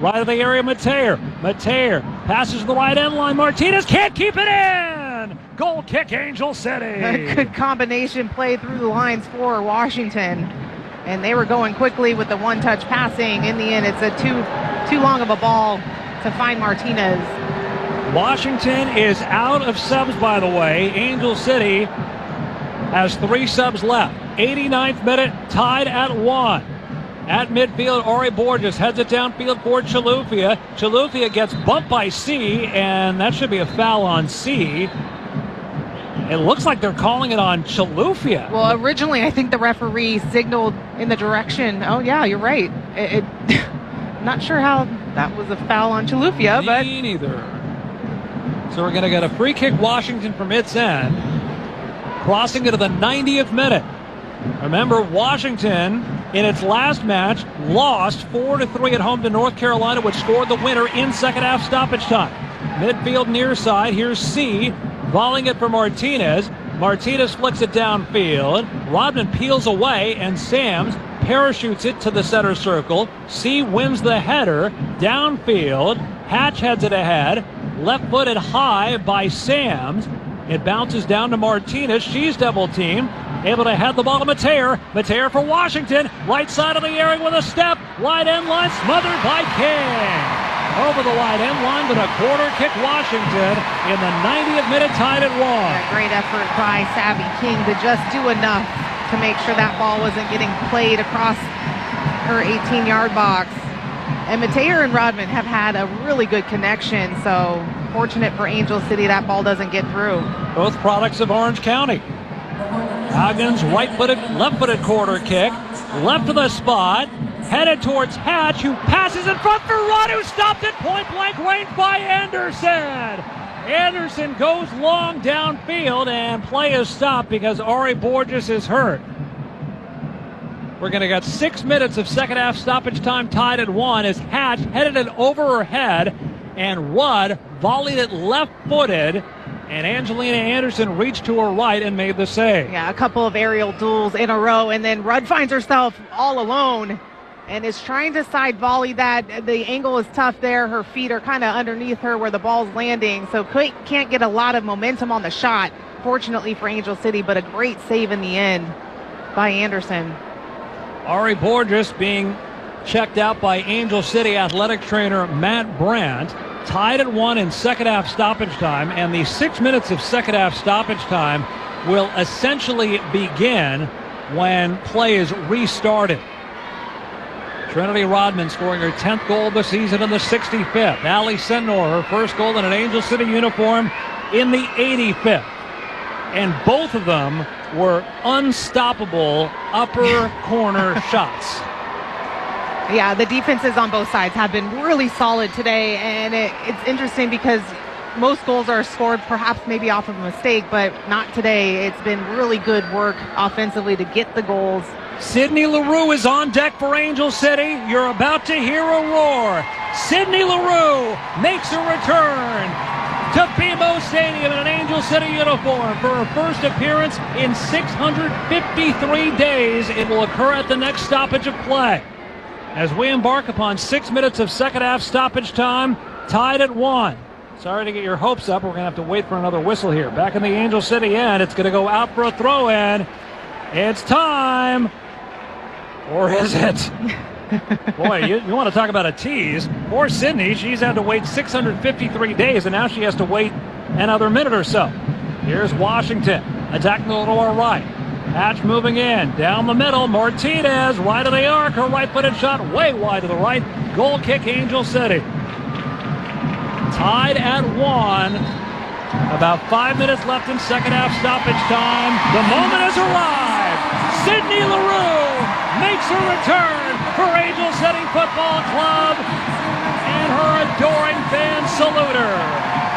Right of the area, Mateer. Mateer passes to the right end line. Martinez can't keep it in. Goal kick, Angel City. A good combination play through the lines for Washington. And they were going quickly with the one-touch passing. In the end, it's a too long of a ball to find Martinez. Washington is out of subs, by the way. Angel City has 3 subs left. 89th minute, tied at 1. At midfield, Ori Borges heads it downfield for Chilufya. Chilufya gets bumped by C, and that should be a foul on C. It looks like they're calling it on Chilufya. Well, originally, I think the referee signaled in the direction. Oh, yeah, you're right. Not sure how that was a foul on Chilufya, but... Me neither. So we're going to get a free kick, Washington, from its end. Crossing into the 90th minute. Remember, Washington, in its last match, lost 4-3 at home to North Carolina, which scored the winner in second half stoppage time. Midfield near side, here's C, volleying it for Martinez. Martinez flicks it downfield. Rodman peels away, and Sams parachutes it to the center circle. C wins the header downfield. Hatch heads it ahead. Left-footed high by Sams. It bounces down to Martinez. She's double-teamed. Able to head the ball to Mateer. Mateer for Washington. Right side of the area with a step. Wide end line smothered by King. Over the wide end line with a corner kick, Washington in the 90th minute, tied at 1. A great effort by Savvy King to just do enough to make sure that ball wasn't getting played across her 18-yard box. And Mateer and Rodman have had a really good connection, so fortunate for Angel City that ball doesn't get through. Both products of Orange County. Huggins, right-footed, left-footed quarter kick. Left of the spot. Headed towards Hatch, who passes in front for Rudd, who stopped at point-blank range by Anderson. Anderson goes long downfield, and play is stopped because Ori Borges is hurt. We're going to get 6 minutes of second half stoppage time, tied at 1, as Hatch headed it over her head, and Rudd volleyed it left-footed, and Angelina Anderson reached to her right and made the save. Yeah, a couple of aerial duels in a row, and then Rudd finds herself all alone and is trying to side volley that. The angle is tough there. Her feet are kind of underneath her where the ball's landing, so can't get a lot of momentum on the shot, fortunately for Angel City, but a great save in the end by Anderson. Ori Borges being checked out by Angel City athletic trainer Matt Brandt. Tied at 1 in second half stoppage time, and the 6 minutes of second half stoppage time will essentially begin when play is restarted. Trinity Rodman scoring her 10th goal of the season in the 65th. Allie Senor, her first goal in an Angel City uniform in the 85th. And both of them were unstoppable upper corner shots. Yeah, the defenses on both sides have been really solid today, and it's interesting because most goals are scored perhaps maybe off of a mistake, but not today. It's been really good work offensively to get the goals. Sydney Leroux is on deck for Angel City. You're about to hear a roar. Sydney Leroux makes a return to BMO Stadium in an Angel City uniform for her first appearance in 653 days. It will occur at the next stoppage of play, as we embark upon 6 minutes of second half stoppage time, tied at 1. Sorry to get your hopes up. We're going to have to wait for another whistle here. Back in the Angel City end, it's going to go out for a throw-in. It's time. Or is it? Boy, you want to talk about a tease. Poor Sydney, she's had to wait 653 days, and now she has to wait another minute or so. Here's Washington, attacking the lower right. Hatch moving in, down the middle, Martinez, right of the arc, her right-footed shot way wide to the right. Goal kick, Angel City. Tied at 1. About 5 minutes left in second half stoppage time. The moment has arrived. Sydney Leroux makes her return for Angel City Football Club, and her adoring fans salute her.